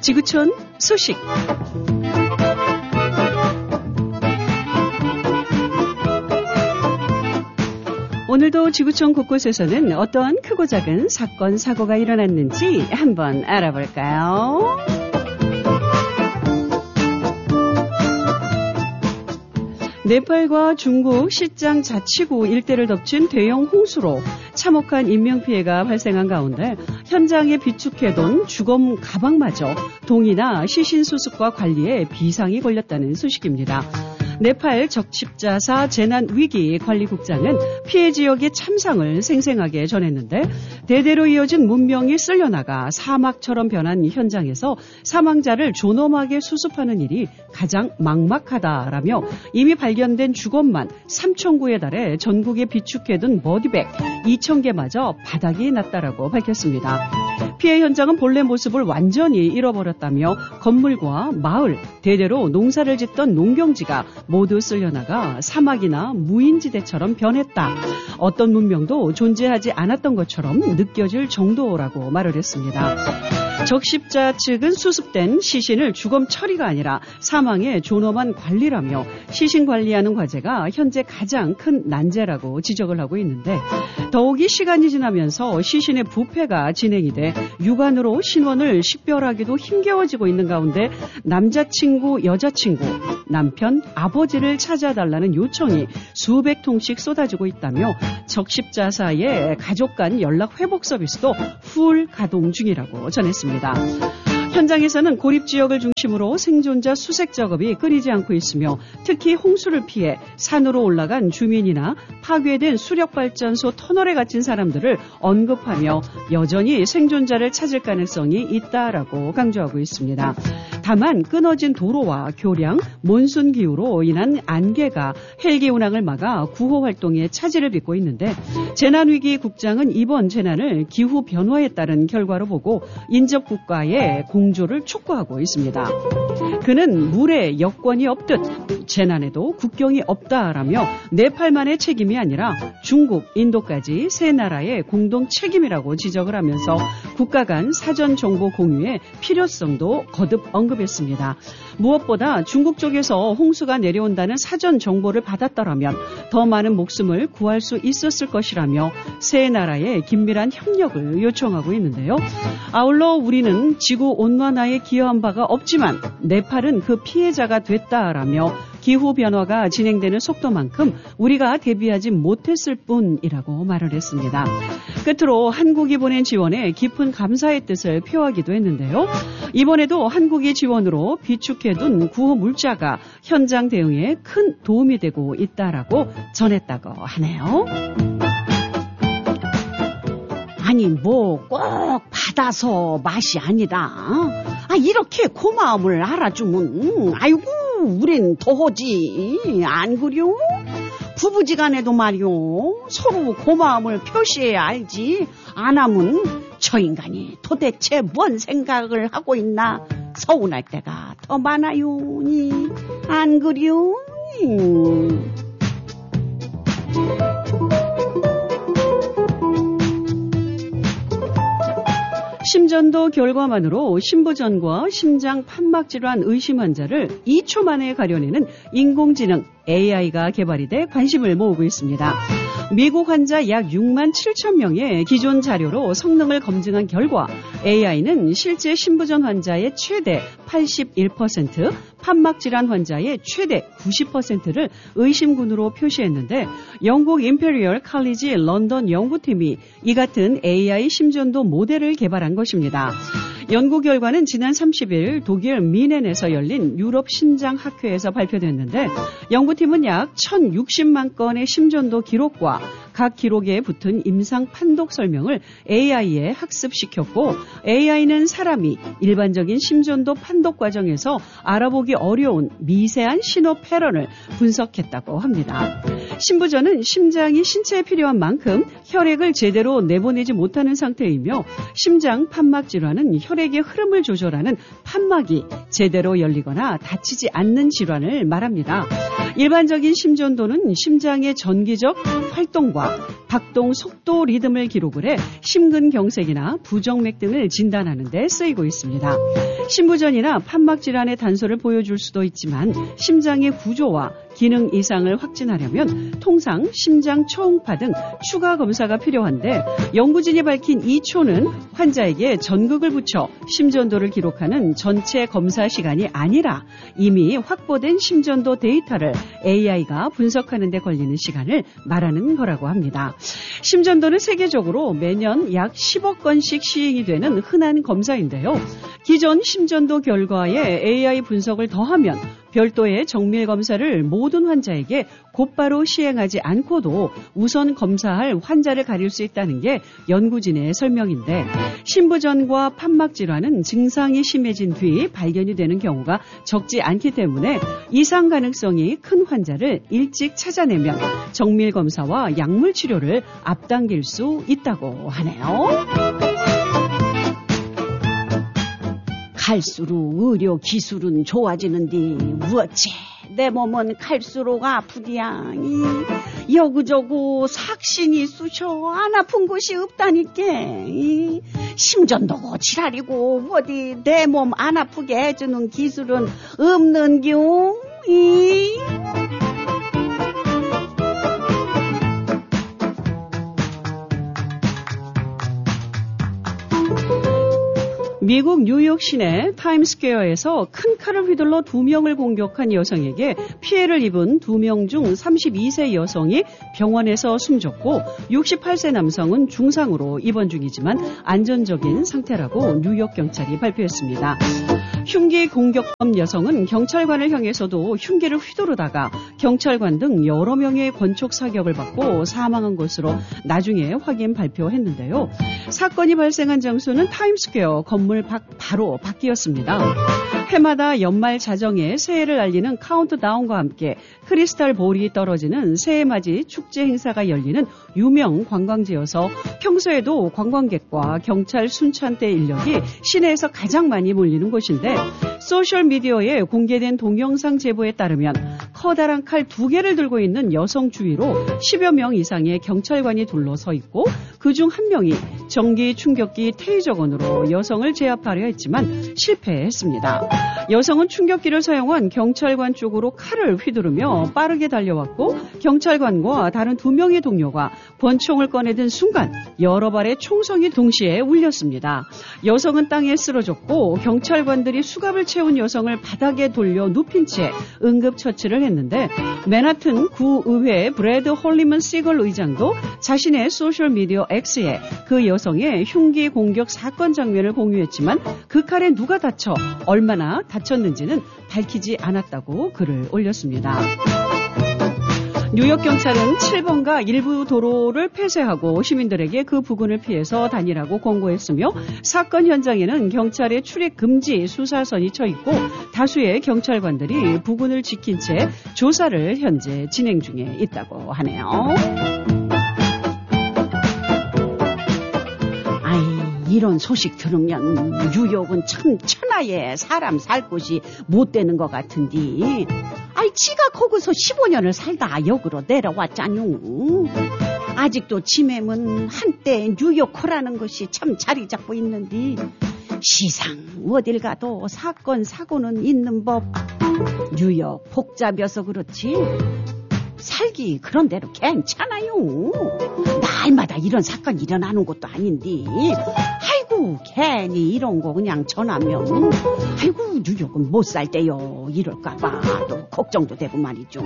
지구촌 소식. 오늘도 지구촌 곳곳에서는 어떠한 크고 작은 사건, 사고가 일어났는지 한번 알아볼까요? 네팔과 중국 시장 자치구 일대를 덮친 대형 홍수로 참혹한 인명피해가 발생한 가운데 현장에 비축해둔 주검 가방마저 동이나 시신 수습과 관리에 비상이 걸렸다는 소식입니다. 네팔 적십자사 재난위기관리국장은 피해 지역의 참상을 생생하게 전했는데 대대로 이어진 문명이 쓸려나가 사막처럼 변한 현장에서 사망자를 존엄하게 수습하는 일이 가장 막막하다라며 이미 발견된 주검만 3,000구에 달해 전국에 비축해둔 버디백 2,000개마저 바닥이 났다라고 밝혔습니다. 피해 현장은 본래 모습을 완전히 잃어버렸다며 건물과 마을, 대대로 농사를 짓던 농경지가 모두 쓸려나가 사막이나 무인지대처럼 변했다. 어떤 문명도 존재하지 않았던 것처럼 느껴질 정도라고 말을 했습니다. 적십자 측은 수습된 시신을 주검 처리가 아니라 사망의 존엄한 관리라며 시신 관리하는 과제가 현재 가장 큰 난제라고 지적을 하고 있는데 더욱이 시간이 지나면서 시신의 부패가 진행이 돼 육안으로 신원을 식별하기도 힘겨워지고 있는 가운데 남자친구, 여자친구, 남편, 아버지를 찾아달라는 요청이 수백 통씩 쏟아지고 있다며 적십자사의 가족 간 연락 회복 서비스도 풀 가동 중이라고 전했습니다. 현장에서는 고립 지역을 중심으로 생존자 수색 작업이 끊이지 않고 있으며 특히 홍수를 피해 산으로 올라간 주민이나 파괴된 수력발전소 터널에 갇힌 사람들을 언급하며 여전히 생존자를 찾을 가능성이 있다라고 강조하고 있습니다. 다만 끊어진 도로와 교량, 몬순 기후로 인한 안개가 헬기 운항을 막아 구호 활동에 차질을 빚고 있는데 재난위기 국장은 이번 재난을 기후 변화에 따른 결과로 보고 인접 국가의 공조를 촉구하고 있습니다. 그는 물에 여권이 없듯 재난에도 국경이 없다라며 네팔만의 책임이 아니라 중국, 인도까지 세 나라의 공동 책임이라고 지적을 하면서 국가 간 사전 정보 공유의 필요성도 거듭 언급했습니다. 무엇보다 중국 쪽에서 홍수가 내려온다는 사전 정보를 받았더라면 더 많은 목숨을 구할 수 있었을 것이라며 세 나라의 긴밀한 협력을 요청하고 있는데요. 아울러 우리는 지구 온난화에 기여한 바가 없지만 네팔은 그 피해자가 됐다라며 기후변화가 진행되는 속도만큼 우리가 대비하지 못했을 뿐이라고 말을 했습니다. 끝으로 한국이 보낸 지원에 깊은 감사의 뜻을 표하기도 했는데요. 이번에도 한국의 지원으로 비축해둔 구호 물자가 현장 대응에 큰 도움이 되고 있다라고 전했다고 하네요. 아니 뭐 꼭 받아서 맛이 아니라 이렇게 고마움을 알아주면 아이고 우린 더하지 안 그려? 부부지간에도 말이요 서로 고마움을 표시해야 알지 안 하면 저 인간이 도대체 뭔 생각을 하고 있나 서운할 때가 더 많아요. 안 그려? 심전도 결과만으로 심부전과 심장 판막질환 의심 환자를 2초 만에 가려내는 인공지능 AI가 개발이 돼 관심을 모으고 있습니다. 미국 환자 약 6만 7천 명의 기존 자료로 성능을 검증한 결과 AI는 실제 심부전 환자의 최대 81%, 판막질환 환자의 최대 90%를 의심군으로 표시했는데 영국 임페리얼 칼리지 런던 연구팀이 이 같은 AI 심전도 모델을 개발한 것입니다. 연구 결과는 지난 30일 독일 미넨에서 열린 유럽 심장학회에서 발표됐는데 연구팀은 약 1,060만 건의 심전도 기록과 각 기록에 붙은 임상 판독 설명을 AI에 학습시켰고 AI는 사람이 일반적인 심전도 판독 과정에서 알아보기 어려운 미세한 신호 패턴을 분석했다고 합니다. 심부전은 심장이 신체에 필요한 만큼 혈액을 제대로 내보내지 못하는 상태이며 심장 판막 질환은 혈액의 흐름을 조절하는 판막이 제대로 열리거나 닫히지 않는 질환을 말합니다. 일반적인 심전도는 심장의 전기적 활동과 박동, 속도, 리듬을 기록을 해 심근경색이나 부정맥 등을 진단하는 데 쓰이고 있습니다. 심부전이나 판막 질환의 단서를 보여줄 수도 있지만 심장의 구조와 기능 이상을 확진하려면 통상 심장 초음파 등 추가 검사가 필요한데 연구진이 밝힌 이 초는 환자에게 전극을 붙여 심전도를 기록하는 전체 검사 시간이 아니라 이미 확보된 심전도 데이터를 AI가 분석하는 데 걸리는 시간을 말하는 거라고 합니다. 심전도는 세계적으로 매년 약 10억 건씩 시행이 되는 흔한 검사인데요. 기존 심전도 결과에 AI 분석을 더하면 별도의 정밀 검사를 모든 환자에게 곧바로 시행하지 않고도 우선 검사할 환자를 가릴 수 있다는 게 연구진의 설명인데 심부전과 판막 질환은 증상이 심해진 뒤 발견이 되는 경우가 적지 않기 때문에 이상 가능성이 큰 환자를 일찍 찾아내면 정밀 검사와 약물 치료를 앞당길 수 있다고 하네요. 갈수록 의료 기술은 좋아지는데 어째 내 몸은 갈수록 아프디야. 여구저구 삭신이 쑤셔 안 아픈 곳이 없다니까. 심전도 지랄이고 어디 내 몸 안 아프게 해주는 기술은 없는겨. 미국 뉴욕 시내 타임스퀘어에서 큰 칼을 휘둘러 2명을 공격한 여성에게 피해를 입은 2명 중 32세 여성이 병원에서 숨졌고 68세 남성은 중상으로 입원 중이지만 안전적인 상태라고 뉴욕 경찰이 발표했습니다. 흉기 공격범 여성은 경찰관을 향해서도 흉기를 휘두르다가 경찰관 등 여러 명의 권총 사격을 받고 사망한 것으로 나중에 확인 발표했는데요. 사건이 발생한 장소는 타임스퀘어 건물 바로 밖이었습니다. 해마다 연말 자정에 새해를 알리는 카운트다운과 함께 크리스탈 볼이 떨어지는 새해맞이 축제 행사가 열리는 유명 관광지여서 평소에도 관광객과 경찰 순찰대 인력이 시내에서 가장 많이 몰리는 곳인데 소셜미디어에 공개된 동영상 제보에 따르면 커다란 칼 2개를 들고 있는 여성 주위로 10여 명 이상의 경찰관이 둘러서 있고 그중 한 명이 전기 충격기 테이저건으로 여성을 제압하려 했지만 실패했습니다. 여성은 충격기를 사용한 경찰관 쪽으로 칼을 휘두르며 빠르게 달려왔고 경찰관과 다른 2명의 동료가 권총을 꺼내든 순간 여러 발의 총성이 동시에 울렸습니다. 여성은 땅에 쓰러졌고 경찰관들이 수갑을 채운 여성을 바닥에 돌려 눕힌 채 응급처치를 했는데 맨하튼 구의회 브래드 홀리먼 시걸 의장도 자신의 소셜미디어 X에 그 여성의 흉기 공격 사건 장면을 공유했지만 그 칼에 누가 다쳐 얼마나 다쳤는지는 밝히지 않았다고 글을 올렸습니다. 뉴욕 경찰은 7번가 일부 도로를 폐쇄하고 시민들에게 그 부근을 피해서 다니라고 권고했으며 사건 현장에는 경찰의 출입 금지 수사선이 쳐 있고 다수의 경찰관들이 부근을 지킨 채 조사를 현재 진행 중에 있다고 하네요. 이런 소식 들으면 뉴욕은 참 천하에 사람 살 곳이 못 되는 것 같은데 지가 거기서 15년을 살다 역으로 내려왔잖요. 아직도 지맴은 한때 뉴요커라는 것이 참 자리 잡고 있는데 시상 어딜 가도 사건 사고는 있는 법. 뉴욕 복잡해서 그렇지 살기 그런 대로 괜찮아요. 날마다 이런 사건이 일어나는 것도 아닌데 아이고 괜히 이런 거 그냥 전하면 아이고 뉴욕은 못 살대요 이럴까봐 또 걱정도 되고 말이죠.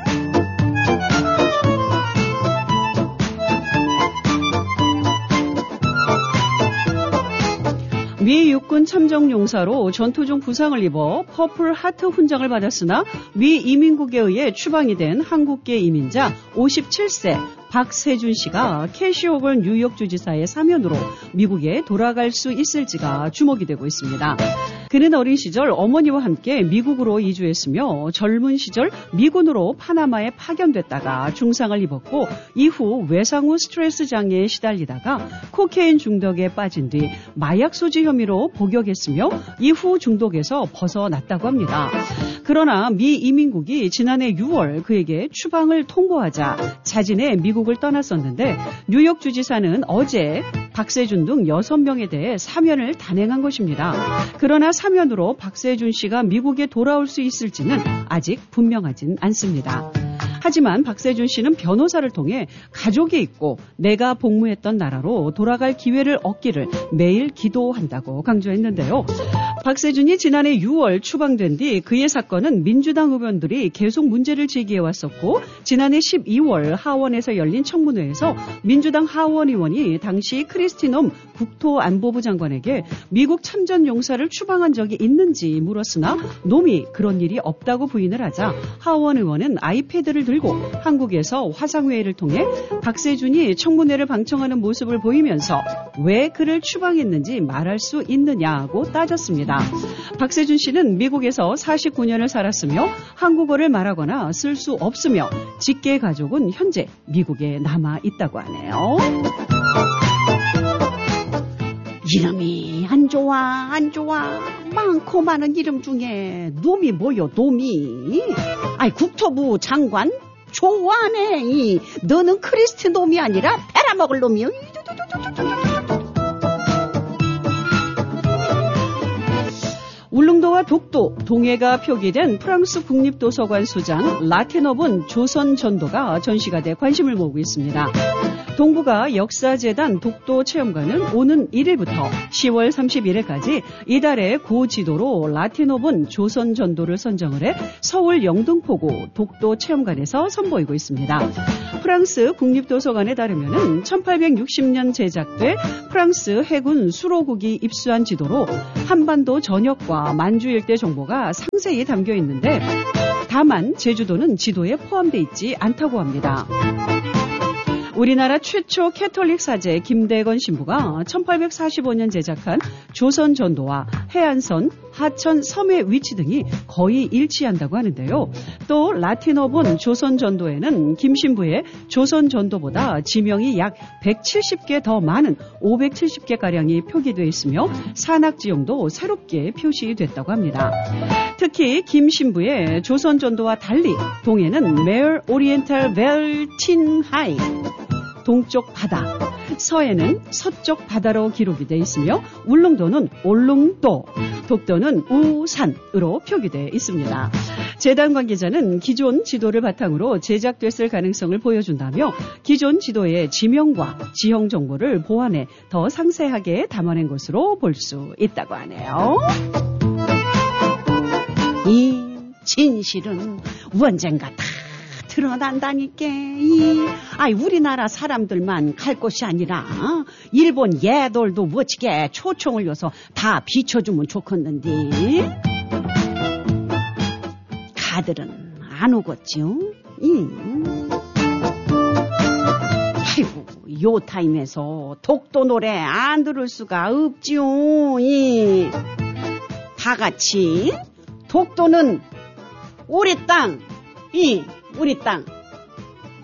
미 육군 참정용사로 전투 중 부상을 입어 퍼플 하트 훈장을 받았으나 미 이민국에 의해 추방이 된 한국계 이민자 57세 박세준 씨가 캐시오걸 뉴욕 주지사의 사면으로 미국에 돌아갈 수 있을지가 주목이 되고 있습니다. 그는 어린 시절 어머니와 함께 미국으로 이주했으며 젊은 시절 미군으로 파나마에 파견됐다가 중상을 입었고 이후 외상 후 스트레스 장애에 시달리다가 코케인 중독에 빠진 뒤 마약 소지 혐의로 복역했으며 이후 중독에서 벗어났다고 합니다. 그러나 미 이민국이 지난해 6월 그에게 추방을 통보하자 자진해 미국 미국을 떠났었는데 뉴욕 주지사는 어제 박세준 등 6명에 대해 사면을 단행한 것입니다. 그러나 사면으로 박세준 씨가 미국에 돌아올 수 있을지는 아직 분명하진 않습니다. 하지만 박세준 씨는 변호사를 통해 가족이 있고 내가 복무했던 나라로 돌아갈 기회를 얻기를 매일 기도한다고 강조했는데요. 박세준이 지난해 6월 추방된 뒤 그의 사건은 민주당 의원들이 계속 문제를 제기해왔었고 지난해 12월 하원에서 열린 청문회에서 민주당 하원 의원이 당시 크리스티놈 국토안보부 장관에게 미국 참전 용사를 추방한 적이 있는지 물었으나 놈이 그런 일이 없다고 부인을 하자 하원 의원은 아이패드를 들고 한국에서 화상회의를 통해 박세준이 청문회를 방청하는 모습을 보이면서 왜 그를 추방했는지 말할 수 있느냐고 따졌습니다. 박세준 씨는 미국에서 49년을 살았으며 한국어를 말하거나 쓸 수 없으며 직계 가족은 현재 미국에 남아 있다고 하네요. 이름이 안 좋아. 많고 많은 이름 중에 놈이 뭐요, 놈이? 아이, 국토부 장관? 좋아하네. 너는 크리스티 놈이 아니라 패라먹을 놈이요. 울릉도와 독도, 동해가 표기된 프랑스 국립도서관 소장 라테노본 조선전도가 전시가 돼 관심을 모으고 있습니다. 동부가 역사재단 독도체험관은 오는 1일부터 10월 31일까지 이달의 고지도로 라테노본 조선전도를 선정을 해 서울 영등포구 독도체험관에서 선보이고 있습니다. 프랑스 국립도서관에 따르면 1860년 제작돼 프랑스 해군 수로국이 입수한 지도로 한반도 전역과 만주 일대 정보가 상세히 담겨 있는데 다만 제주도는 지도에 포함되어 있지 않다고 합니다. 우리나라 최초 캐톨릭 사제 김대건 신부가 1845년 제작한 조선전도와 해안선, 하천, 섬의 위치 등이 거의 일치한다고 하는데요. 또 라틴어본 조선전도에는 김 신부의 조선전도보다 지명이 약 170개 더 많은 570개가량이 표기되어 있으며 산악지형도 새롭게 표시됐다고 합니다. 특히 김 신부의 조선전도와 달리 동해는 메어 오리엔탈 벨틴하이 동쪽 바다, 서해는 서쪽 바다로 기록이 되어 있으며 울릉도는 올릉도, 독도는 우산으로 표기되어 있습니다. 재단 관계자는 기존 지도를 바탕으로 제작됐을 가능성을 보여준다며 기존 지도의 지명과 지형 정보를 보완해 더 상세하게 담아낸 것으로 볼 수 있다고 하네요. 이 진실은 언젠가 다 드러난다니까. 우리나라 사람들만 갈 곳이 아니라 일본 얘들도 멋지게 초청을 여서 다 비춰주면 좋겠는데 가들은 안 오겠지요. 아이고, 요 타임에서 독도 노래 안 들을 수가 없지요. 다 같이 독도는 우리 땅, 우리 땅.